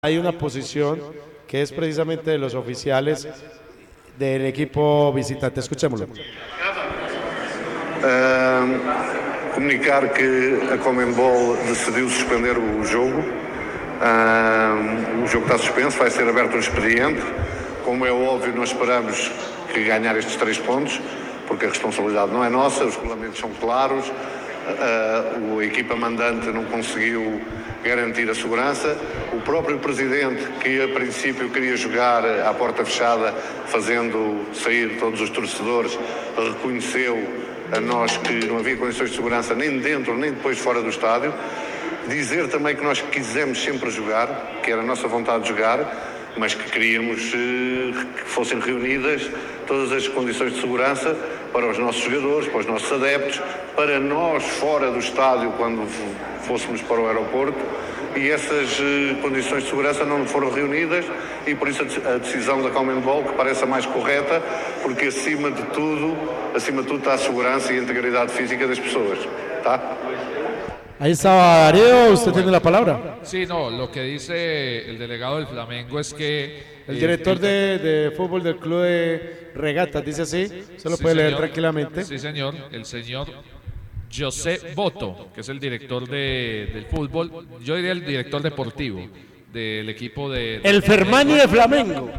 hay una posición que es precisamente de los oficiales del equipo visitante. Escuchémoslo. Comunicar que a Conmebol decidiu suspender o jogo. O jogo está suspenso, vai ser aberto um expediente. Como é óbvio, nós esperamos que ganhar estes 3 pontos, porque a responsabilidade não é nossa, os regulamentos são claros, a equipa mandante não conseguiu garantir a segurança. O próprio presidente, que a princípio queria jogar à porta fechada, fazendo sair todos os torcedores, reconheceu a nós que não havia condições de segurança nem dentro nem depois fora do estádio. Dizer também que nós quisemos sempre jogar, que era a nossa vontade de jogar, mas que queríamos que fossem reunidas todas as condições de segurança para os nossos jogadores, para os nossos adeptos, para nós fora do estádio quando fôssemos para o aeroporto, e essas condições de segurança não foram reunidas, e por isso a decisão da Conmebol, que parece a mais correta, porque acima de tudo está a segurança e a integridade física das pessoas, tá? Ahí estaba Darío, usted tiene la palabra. Sí, no, lo que dice el delegado del Flamengo es que... El director de fútbol del club de regatas dice así, se lo Sí, puede leer señor. tranquilamente. Sí, señor, el señor José Boto, que es el director del fútbol, yo diría el director deportivo del equipo de... El Fermani de Flamengo.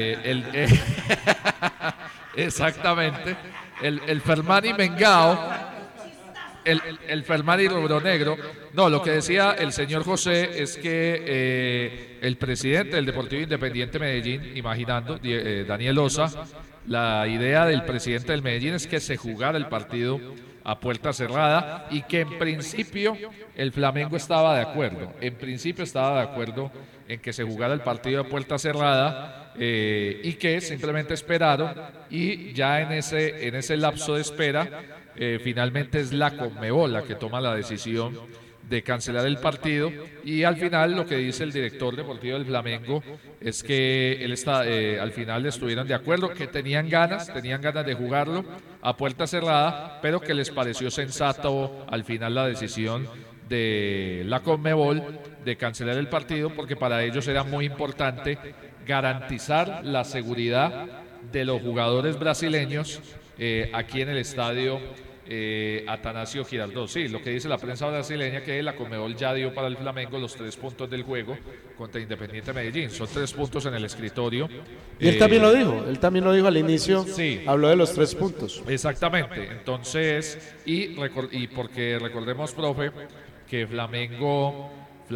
Exactamente, el Fermani Mengao. El Fermani Rubronegro. No, lo que decía el señor José es que el presidente del Deportivo Independiente Medellín, imaginando, Daniel Osa, la idea del presidente del Medellín es que se jugara el partido a puerta cerrada y que en principio el Flamengo estaba de acuerdo. En principio estaba de acuerdo en que se jugara el partido a puerta cerrada y que simplemente esperaron, y ya en ese lapso de espera finalmente es la Conmebol la que toma la decisión de cancelar el partido, y al final lo que dice el director deportivo del Flamengo es que él está, al final estuvieron de acuerdo, que tenían ganas de jugarlo a puerta cerrada, pero que les pareció sensato al final la decisión de la Conmebol de cancelar el partido, porque para ellos era muy importante garantizar la seguridad de los jugadores brasileños aquí en el estadio Atanasio Girardot. Sí, lo que dice la prensa brasileña, que la Conmebol ya dio para el Flamengo los 3 puntos del juego contra Independiente Medellín. Son 3 puntos en el escritorio. Y él también lo dijo al inicio, sí, habló de los 3 puntos. Exactamente, entonces, y porque recordemos, profe, que Flamengo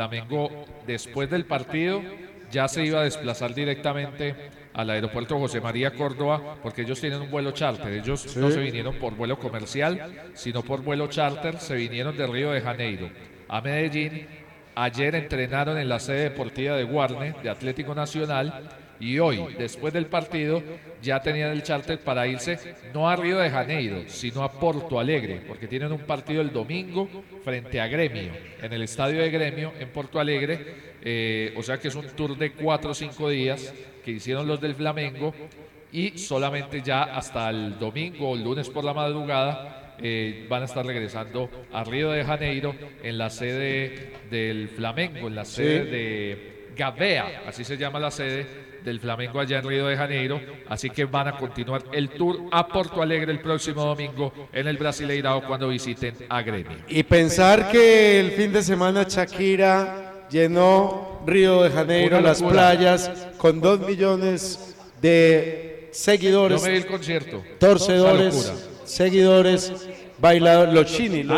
después del partido ya se iba a desplazar directamente al aeropuerto José María Córdoba, porque ellos tienen un vuelo charter. Ellos no se vinieron por vuelo comercial, sino por vuelo charter. Se vinieron de Río de Janeiro a Medellín. Ayer entrenaron en la sede deportiva de Guarne, de Atlético Nacional, y hoy, después del partido, ya tenían el charter para irse no a Río de Janeiro, sino a Porto Alegre, porque tienen un partido el domingo frente a Gremio, en el estadio de Gremio en Porto Alegre. O sea que es un tour de 4 o 5 días que hicieron los del Flamengo, y solamente ya hasta el domingo o el lunes por la madrugada van a estar regresando a Río de Janeiro en la sede del Flamengo, en la sede de Gavea, así se llama la sede del Flamengo allá en Río de Janeiro. Así que van a continuar el tour a Porto Alegre el próximo domingo en el Brasileirao cuando visiten a Gremio. Y pensar que el fin de semana Shakira llenó Río de Janeiro, las playas, con 2 millones de seguidores. Yo me vi el concierto. Torcedores, seguidores, bailadores, los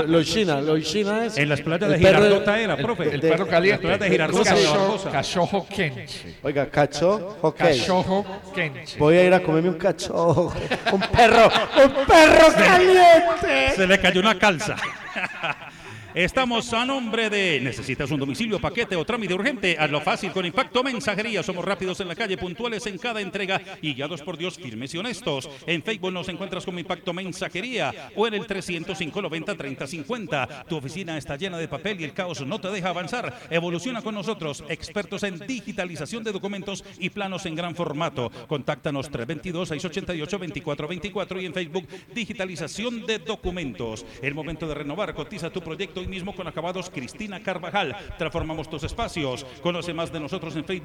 China es. En las playas de Girardota era, profe. El perro caliente. Las playas de Girardota. Cachojo Kenche. Oiga, cachojo Kenche. Voy a ir a comerme un cachojo. Un perro caliente. Se le cayó una calza. Estamos a nombre de... ¿Necesitas un domicilio, paquete o trámite urgente? Hazlo fácil con Impacto Mensajería. Somos rápidos en la calle, puntuales en cada entrega y guiados por Dios, firmes y honestos. En Facebook nos encuentras como Impacto Mensajería o en el 305-90-30-50. Tu oficina está llena de papel y el caos no te deja avanzar. Evoluciona con nosotros, expertos en digitalización de documentos y planos en gran formato. Contáctanos 322-688-2424 y en Facebook Digitalización de Documentos. El momento de renovar, cotiza tu proyecto hoy mismo con acabados Cristina Carvajal. Transformamos tus espacios. Conoce más de nosotros en Facebook